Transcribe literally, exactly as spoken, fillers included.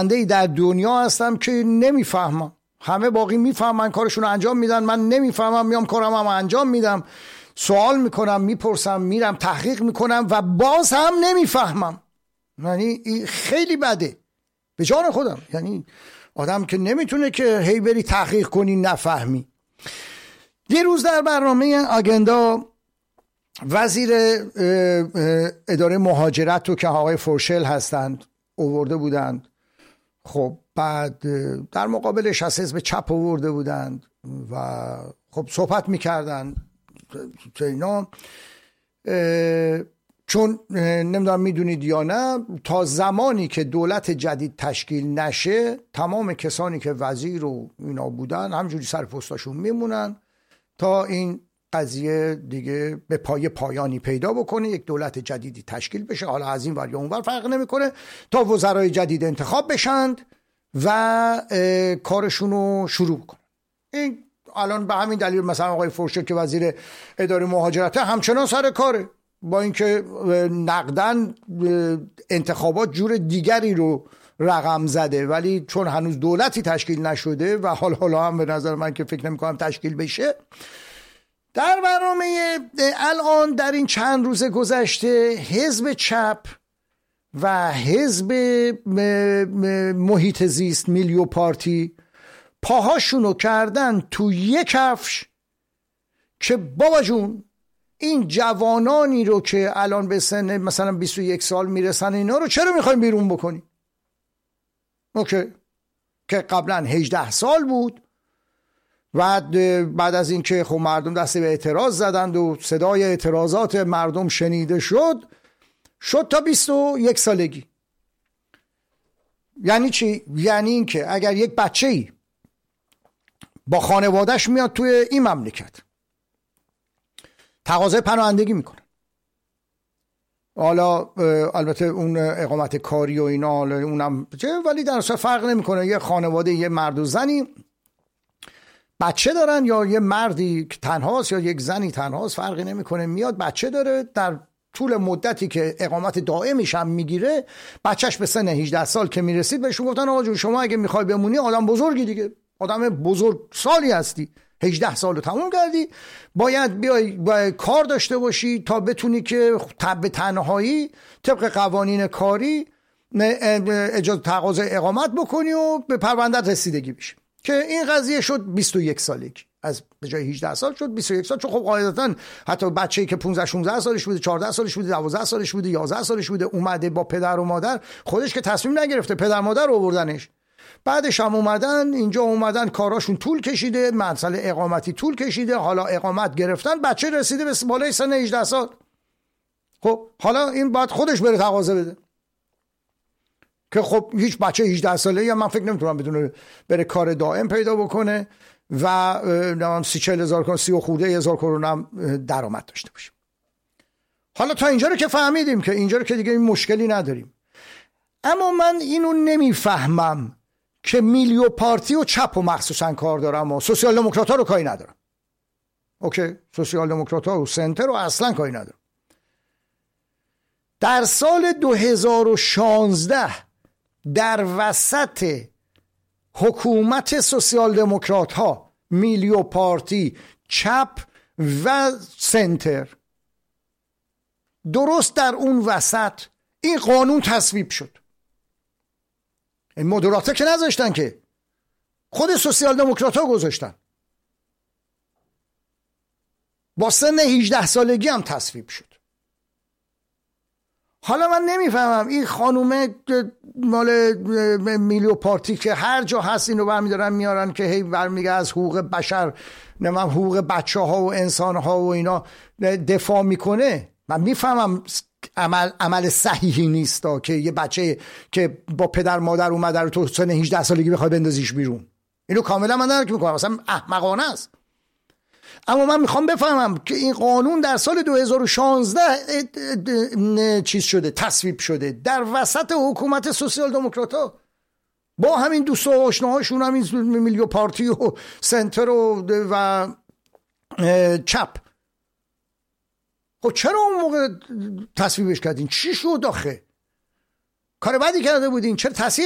در دنیا هستم که نمیفهمم، همه باقی میفهمن کارشون رو انجام میدن، من نمیفهمم، میام کارم هم انجام میدم، سوال میکنم، میپرسم، میرم تحقیق میکنم و باز هم نمیفهمم. یعنی خیلی بده به جان خودم. یعنی آدم که نمیتونه که هی بری تحقیق کنی نفهمی. یه روز در برنامه آگندا وزیر اداره مهاجرت رو که آقای فورشل هستند آورده بودند. خب بعد در مقابلش از حزب چپ آورده بودند و خب صحبت میکردن که اینا، چون نمیدونم میدونید یا نه، تا زمانی که دولت جدید تشکیل نشه تمام کسانی که وزیر و اینا بودن همجوری سر پستاشون میمونن تا این قضیه دیگه به پای پایانی پیدا بکنه، یک دولت جدیدی تشکیل بشه، حالا از این ور یا اون ور فرق نمیکنه، تا وزرای جدید انتخاب بشند و کارشون رو شروع بکنن. این الان به همین دلیل مثلا آقای فورشل که وزیر اداره مهاجرت همچنان سر کاره، با اینکه نقدن انتخابات جور دیگری رو رقم زده، ولی چون هنوز دولتی تشکیل نشده و حال حالا هم به نظر من که فکر نمی‌کنم تشکیل بشه، در برنامه الان در این چند روز گذشته حزب چپ و حزب محیط زیست میلیو پارتی پاهاشونو کردن تو یک کفش که بابا جون این جوانانی رو که الان به سن مثلا بیست و یک سال میرسن اینا رو چرا میخوایم بیرون بکنیم؟ اوکی که قبلا هجده سال بود و بعد از اینکه خب مردم دست به اعتراض زدند و صدای اعتراضات مردم شنیده شد شد تا بیست و یک سالگی. یعنی چی؟ یعنی اینکه اگر یک بچه‌ای با خانوادهش میاد توی این مملکت تقاضای پناهندگی میکنه، حالا البته اون اقامت کاری و اینا حالا اونم ولی در اصل فرق نمیکنه، یه خانواده یه مرد و زنی بچه دارن یا یه مردی تنهاست یا یک زنی تنهاست فرقی نمیکنه، میاد بچه داره، در طول مدتی که اقامت دائمیش هم میگیره بچهش به سن هجده سال که میرسید بهشون گفتن آقا جون شما اگه میخوای بمونی آدم بزرگی دیگه، آدم بزرگ سالی هستی، هجده سال رو تموم کردی، باید بیای باید کار داشته باشی تا بتونی که به تنهایی طبق قوانین کاری اجازه تقاضای اقامت بکنی و به پروندت رسیدگی بشی. که این قضیه شد بیست و یک سالگی، از به جای هجده سال شد بیست و یک سال، چون خب قاعدتا حتی بچه‌ای که پانزده شانزده سالش بوده، چهارده سالش بوده، دوازده سالش بوده، یازده سالش بوده اومده با پدر و مادر، خودش که تصمیم نگرفته، پدر مادر رو آوردنش، بعدش هم اومدن اینجا، اومدن کاراشون طول کشیده، مسئله اقامتی طول کشیده، حالا اقامت گرفتن، بچه رسیده به بالای سن هجده سال. خب حالا این باید خودش بره تقاضا بده که خب هیچ بچه هجده ساله یا من فکر نمیتونم بدونه بره کار دائم پیدا بکنه و نمیم سی چهل هزار کرون سی و خورده هزار کرون هم درآمد داشته باشه. حالا تا اینجا رو که فهمیدیم که اینجا رو که دیگه این مشکلی نداریم، اما من اینو نمیفهمم که میلیو پارتی و چپ و مخصوصا کار دارم و سوسیال دموکرات ها رو کاری ندارم. اوکی سوسیال دموکرات ها و سنتر رو اصلا کاری ندارم. در سال دو هزار و شانزده در وسط حکومت سوسیال دموکرات ها، میلیو پارتی، چپ و سنتر، درست در اون وسط این قانون تصویب شد. این مدراته که نذاشتن که، خود سوسیال دموکرات ها گذاشتن، با سن هجده سالگی هم تصویب شد. حالا من نمیفهمم این خانومه مال میلیو پارتی که هر جا هست اینو برمیدارن میارن که هی برمیگه از حقوق بشر، نمیم حقوق بچه ها و انسان ها و اینا دفاع میکنه. من میفهمم عمل عمل صحیحی نیست تا که یه بچه که با پدر مادر اومده رو تو سن هجده سالگی بخوای بندازیش بیرون، اینو کاملا من درک میکنم، مثلا احمقانه است. اما من میخوام بفهمم که این قانون در سال دو هزار و شانزده چیز شده، تصویب شده در وسط حکومت سوسیال دموکرات ها، با همین دوست و آشناهاشون، همین میلیو پارتی و سنتر و, و چپ. خب چرا اون موقع تصویبش کردین؟ چی شد آخه؟ کار بدی کرده بودین؟ چرا تصویب